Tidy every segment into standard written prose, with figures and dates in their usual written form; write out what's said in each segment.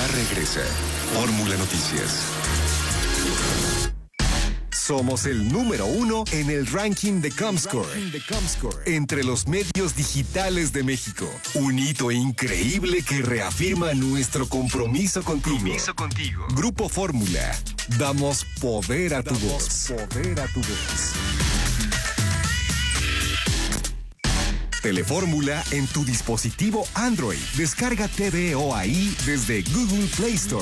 regresa. Fórmula Noticias. Somos el número 1 en el ranking de Comscore, entre los medios digitales de México. Un hito increíble que reafirma nuestro compromiso contigo. Grupo Fórmula. Damos poder a tu voz. Telefórmula en tu dispositivo Android. Descarga TVO ahí desde Google Play Store.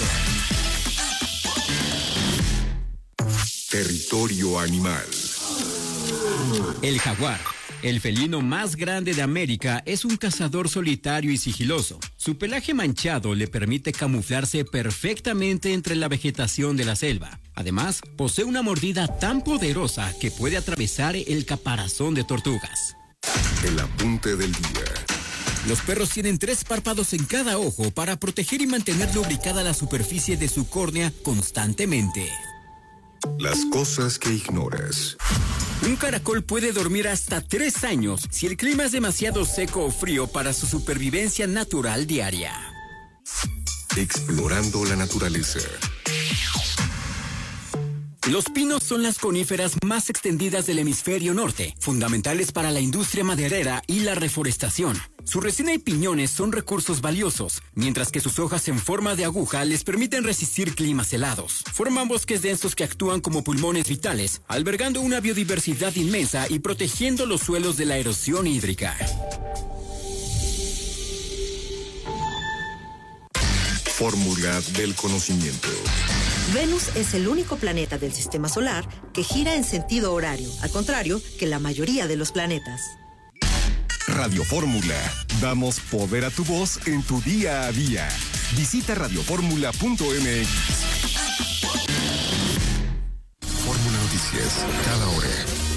Territorio animal. El jaguar, el felino más grande de América, es un cazador solitario y sigiloso. Su pelaje manchado le permite camuflarse perfectamente entre la vegetación de la selva. Además, posee una mordida tan poderosa que puede atravesar el caparazón de tortugas. El apunte del día. Los perros tienen 3 párpados en cada ojo para proteger y mantener lubricada la superficie de su córnea constantemente. Las cosas que ignoras. Un caracol puede dormir hasta 3 años si el clima es demasiado seco o frío para su supervivencia natural diaria. Explorando la naturaleza. Los pinos son las coníferas más extendidas del hemisferio norte, fundamentales para la industria maderera y la reforestación. Su resina y piñones son recursos valiosos, mientras que sus hojas en forma de aguja les permiten resistir climas helados. Forman bosques densos que actúan como pulmones vitales, albergando una biodiversidad inmensa y protegiendo los suelos de la erosión hídrica. Fórmula del conocimiento. Venus es el único planeta del sistema solar que gira en sentido horario, al contrario que la mayoría de los planetas. Radio Fórmula. Damos poder a tu voz en tu día a día. Visita radioformula.mx. Fórmula Noticias, cada hora.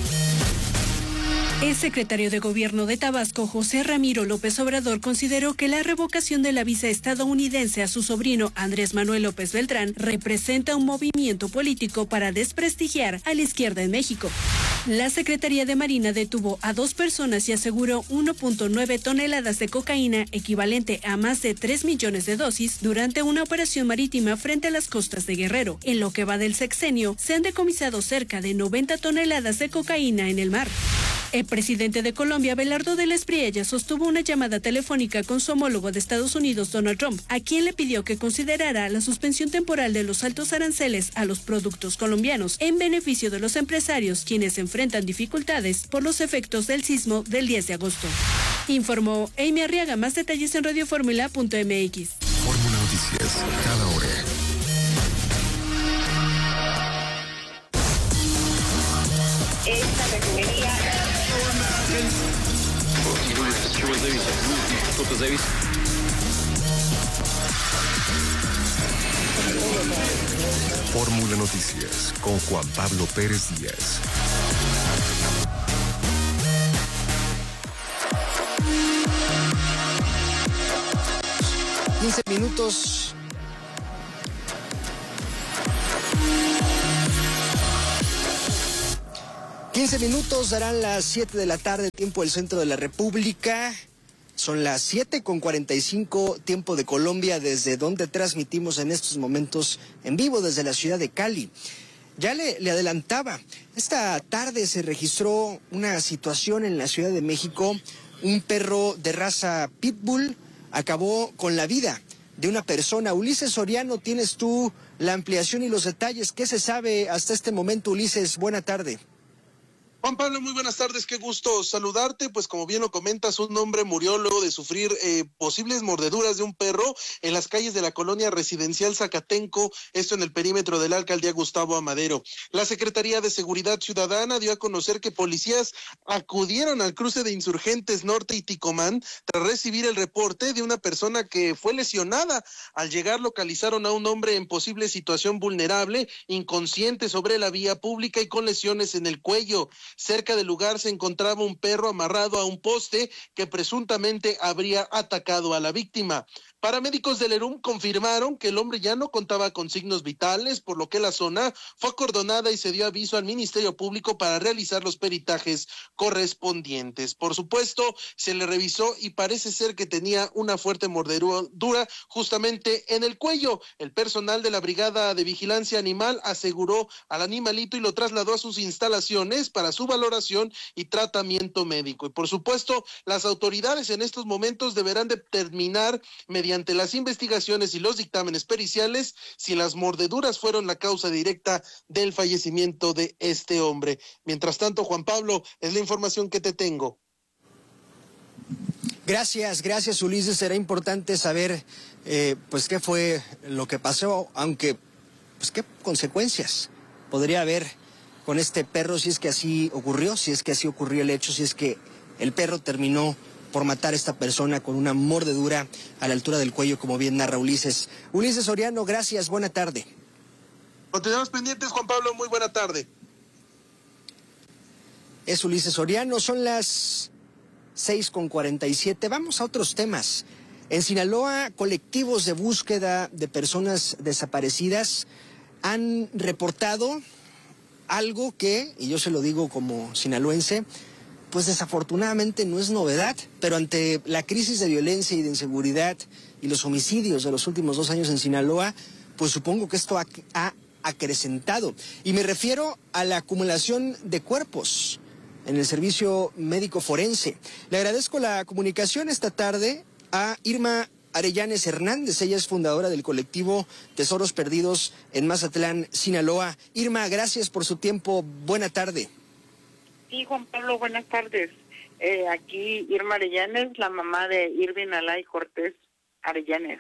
El secretario de Gobierno de Tabasco, José Ramiro López Obrador, consideró que la revocación de la visa estadounidense a su sobrino Andrés Manuel López Beltrán representa un movimiento político para desprestigiar a la izquierda en México. La Secretaría de Marina detuvo a 2 personas y aseguró 1.9 toneladas de cocaína, equivalente a más de 3 millones de dosis, durante una operación marítima frente a las costas de Guerrero. En lo que va del sexenio, se han decomisado cerca de 90 toneladas de cocaína en el mar. El presidente de Colombia, Abelardo del Espriella, sostuvo una llamada telefónica con su homólogo de Estados Unidos, Donald Trump, a quien le pidió que considerara la suspensión temporal de los altos aranceles a los productos colombianos en beneficio de los empresarios, quienes enfrentan dificultades por los efectos del sismo del 10 de agosto. Informó Amy Arriaga. Más detalles en radioformula.mx. Fórmula Noticias, cada hora. Esta refinería. Fórmula Noticias con Juan Pablo Pérez Díaz. Minutos. Darán las 7 de la tarde, tiempo del centro de la República. Son las 7:45, tiempo de Colombia, desde donde transmitimos en estos momentos en vivo desde la ciudad de Cali. Ya le adelantaba, esta tarde se registró una situación en la Ciudad de México. Un perro de raza Pitbull acabó con la vida de una persona. Ulises Soriano, tienes tú la ampliación y los detalles. ¿Qué se sabe hasta este momento, Ulises? Buena tarde. Juan Pablo, muy buenas tardes, qué gusto saludarte. Pues como bien lo comentas, un hombre murió luego de sufrir posibles mordeduras de un perro en las calles de la colonia residencial Zacatenco, esto en el perímetro de la alcaldía Gustavo Amadero. La Secretaría de Seguridad Ciudadana dio a conocer que policías acudieron al cruce de Insurgentes Norte y Ticomán tras recibir el reporte de una persona que fue lesionada. Al llegar localizaron a un hombre en posible situación vulnerable, inconsciente sobre la vía pública y con lesiones en el cuello. Cerca del lugar se encontraba un perro amarrado a un poste que presuntamente habría atacado a la víctima. Paramédicos del ERUM confirmaron que el hombre ya no contaba con signos vitales, por lo que la zona fue acordonada y se dio aviso al Ministerio Público para realizar los peritajes correspondientes. Por supuesto, se le revisó y parece ser que tenía una fuerte mordedura justamente en el cuello. El personal de la Brigada de Vigilancia Animal aseguró al animalito y lo trasladó a sus instalaciones para su valoración y tratamiento médico. Y por supuesto, las autoridades en estos momentos deberán determinar mediante las investigaciones y los dictámenes periciales si las mordeduras fueron la causa directa del fallecimiento de este hombre. Mientras tanto, Juan Pablo, es la información que te tengo. Gracias Ulises. Será importante saber pues qué fue lo que pasó, aunque pues qué consecuencias podría haber con este perro si es que así ocurrió, si es que así ocurrió el hecho, si es que el perro terminó por matar a esta persona con una mordedura a la altura del cuello, como bien narra Ulises. Ulises Soriano, gracias, buena tarde. Continuamos pendientes, Juan Pablo, muy buena tarde. Es Ulises Soriano, son las 6:47. Vamos a otros temas. En Sinaloa, colectivos de búsqueda de personas desaparecidas han reportado algo que, y yo se lo digo como sinaloense, pues desafortunadamente no es novedad, pero ante la crisis de violencia y de inseguridad y los homicidios de los últimos 2 años en Sinaloa, pues supongo que esto ha acrecentado. Y me refiero a la acumulación de cuerpos en el servicio médico forense. Le agradezco la comunicación esta tarde a Irma Arellanes Hernández. Ella es fundadora del colectivo Tesoros Perdidos en Mazatlán, Sinaloa. Irma, gracias por su tiempo. Buena tarde. Sí, Juan Pablo, buenas tardes. Aquí Irma Arellanes, la mamá de Irving Alay Cortés Arellanes.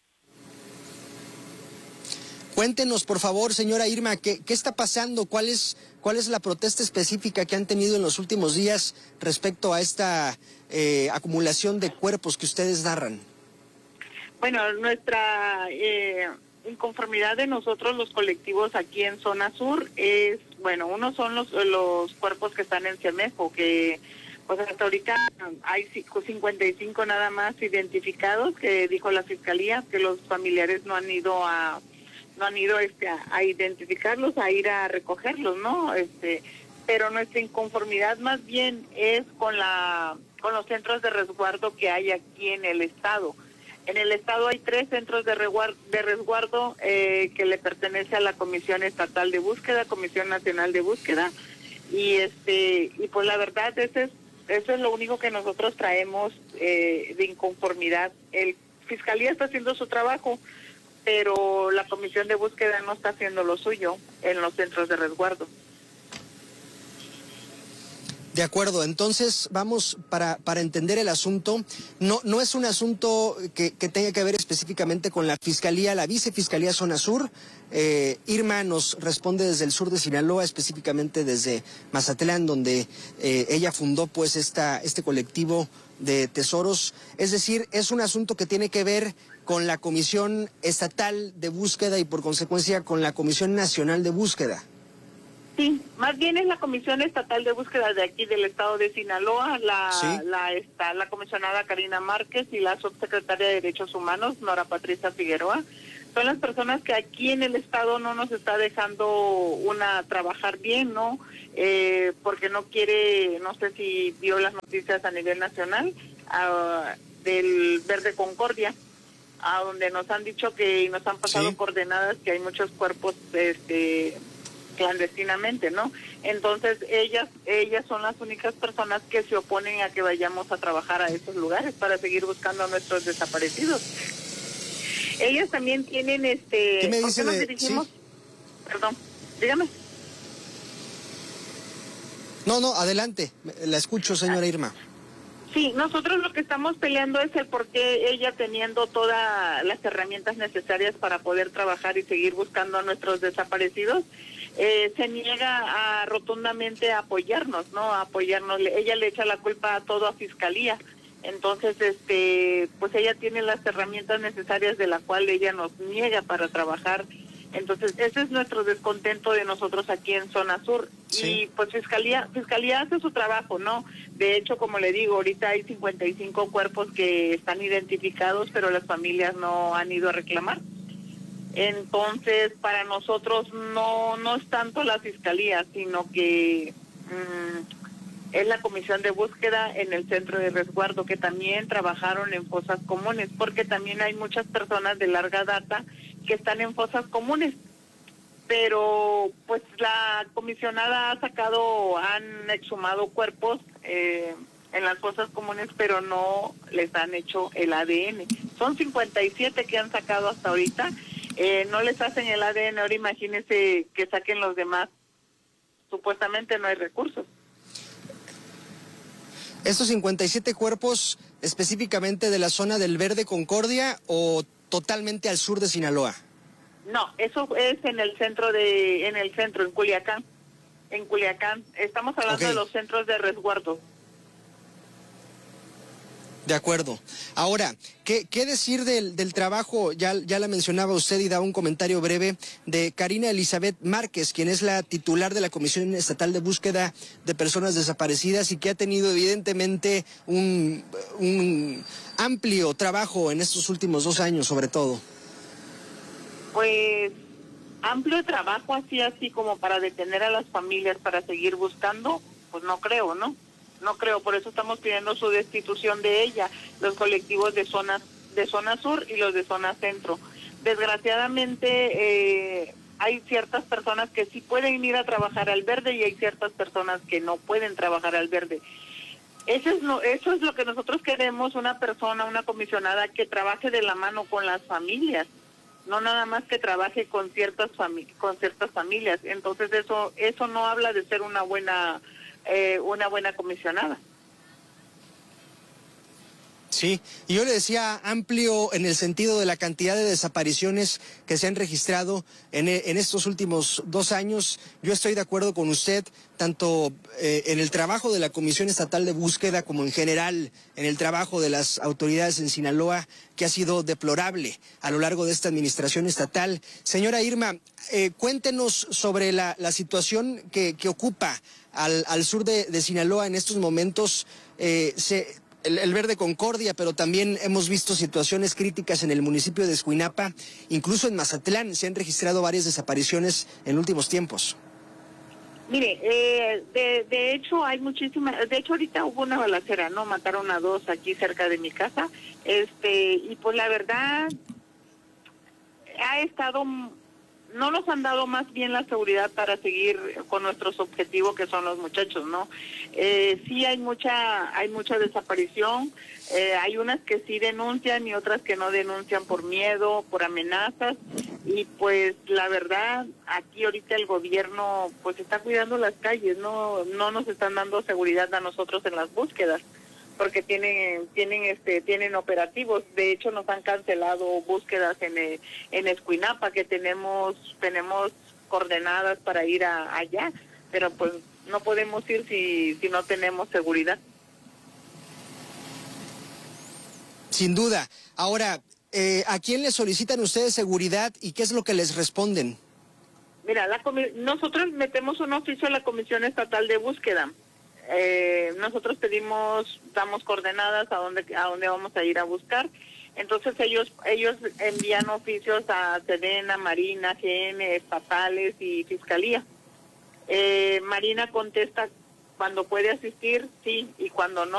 Cuéntenos, por favor, señora Irma, ¿qué está pasando? ¿Cuál es la protesta específica que han tenido en los últimos días respecto a esta acumulación de cuerpos que ustedes narran? Bueno, nuestra inconformidad de nosotros los colectivos aquí en Zona Sur es, bueno, uno son los cuerpos que están en Cemejo, que pues hasta ahorita hay 55 nada más identificados, que dijo la Fiscalía que los familiares no han ido a identificarlos, a ir a recogerlos, ¿no? Pero nuestra inconformidad más bien es con los centros de resguardo que hay aquí en el estado. En el estado hay 3 centros de resguardo que le pertenece a la Comisión Estatal de Búsqueda, Comisión Nacional de Búsqueda, y pues la verdad eso es lo único que nosotros traemos de inconformidad. El Fiscalía está haciendo su trabajo, pero la Comisión de Búsqueda no está haciendo lo suyo en los centros de resguardo. De acuerdo, entonces vamos para entender el asunto. No es un asunto que tenga que ver específicamente con la Fiscalía, la Vicefiscalía Zona Sur. Irma nos responde desde el sur de Sinaloa, específicamente desde Mazatlán, donde ella fundó pues este colectivo de tesoros. Es decir, es un asunto que tiene que ver con la Comisión Estatal de Búsqueda y por consecuencia con la Comisión Nacional de Búsqueda. Sí, más bien es la Comisión Estatal de Búsqueda de aquí del estado de Sinaloa, la comisionada Karina Márquez y la subsecretaria de Derechos Humanos, Nora Patricia Figueroa. Son las personas que aquí en el estado no nos está dejando trabajar bien, ¿no? Porque no quiere, no sé si vio las noticias a nivel nacional, del Verde Concordia, a donde nos han dicho y nos han pasado coordenadas que hay muchos cuerpos clandestinamente, ¿no? Entonces ellas son las únicas personas que se oponen a que vayamos a trabajar a esos lugares para seguir buscando a nuestros desaparecidos. Ellas también tienen ¿Qué me dice ¿por qué nos dirigimos? Sí. Perdón, dígame. No, adelante, la escucho, señora Irma. Sí, nosotros lo que estamos peleando es el por qué ella, teniendo todas las herramientas necesarias para poder trabajar y seguir buscando a nuestros desaparecidos, se niega rotundamente a apoyarnos, ¿no? A apoyarnos. Ella le echa la culpa a todo a Fiscalía. Entonces, pues ella tiene las herramientas necesarias de la cual ella nos niega para trabajar Entonces, ese es nuestro descontento de nosotros aquí en Zona Sur. Sí. Y pues Fiscalía hace su trabajo, ¿no? De hecho, como le digo, ahorita hay 55 cuerpos que están identificados, pero las familias no han ido a reclamar. Entonces, para nosotros no es tanto la Fiscalía, sino que es la Comisión de Búsqueda en el Centro de Resguardo, que también trabajaron en fosas comunes, porque también hay muchas personas de larga data que están en fosas comunes. Pero pues la comisionada han exhumado cuerpos en las fosas comunes, pero no les han hecho el ADN. Son 57 que han sacado hasta ahorita. No les hacen el ADN, ahora imagínense que saquen los demás. Supuestamente no hay recursos. ¿Estos 57 cuerpos específicamente de la zona del Verde Concordia o totalmente al sur de Sinaloa? No, eso es en el centro, en Culiacán. En Culiacán. Estamos hablando de los centros de resguardo. De acuerdo. Ahora, ¿qué decir del trabajo? Ya la mencionaba usted y da un comentario breve de Karina Elizabeth Márquez, quien es la titular de la Comisión Estatal de Búsqueda de Personas Desaparecidas y que ha tenido evidentemente un amplio trabajo en estos últimos 2 años, sobre todo. Pues amplio trabajo así como para detener a las familias para seguir buscando, pues no creo, ¿no? No creo, por eso estamos pidiendo su destitución de ella, los colectivos de zona sur y los de zona centro. Desgraciadamente hay ciertas personas que sí pueden ir a trabajar al Verde y hay ciertas personas que no pueden trabajar al Verde. Eso es lo que nosotros queremos, una comisionada que trabaje de la mano con las familias, no nada más que trabaje con ciertas familias. Entonces eso no habla de ser una buena comisionada. Sí, y yo le decía amplio en el sentido de la cantidad de desapariciones que se han registrado en estos últimos 2 años. Yo estoy de acuerdo con usted, tanto en el trabajo de la Comisión Estatal de Búsqueda como en general en el trabajo de las autoridades en Sinaloa, que ha sido deplorable a lo largo de esta administración estatal. Señora Irma, cuéntenos sobre la situación que ocupa al sur de Sinaloa en estos momentos. El Verde Concordia, pero también hemos visto situaciones críticas en el municipio de Escuinapa, incluso en Mazatlán se han registrado varias desapariciones en últimos tiempos. Mire, de hecho hay muchísimas, de hecho ahorita hubo una balacera, ¿no? Mataron a 2 aquí cerca de mi casa, y pues la verdad no nos han dado más bien la seguridad para seguir con nuestros objetivos, que son los muchachos, ¿no? Sí hay mucha desaparición, hay unas que sí denuncian y otras que no denuncian por miedo, por amenazas, y pues la verdad aquí ahorita el gobierno pues está cuidando las calles, no nos están dando seguridad a nosotros en las búsquedas, porque tienen operativos. De hecho nos han cancelado búsquedas en Escuinapa, que tenemos coordenadas para ir allá, pero pues no podemos ir si no tenemos seguridad. Sin duda. Ahora, ¿a quién le solicitan ustedes seguridad y qué es lo que les responden? Mira, nosotros metemos un oficio a la Comisión Estatal de Búsqueda. Nosotros damos coordenadas a dónde vamos a ir a buscar. Entonces ellos envían oficios a Sedena, Marina, GM, estatales y Fiscalía. Marina contesta cuando puede asistir, sí, y cuando no,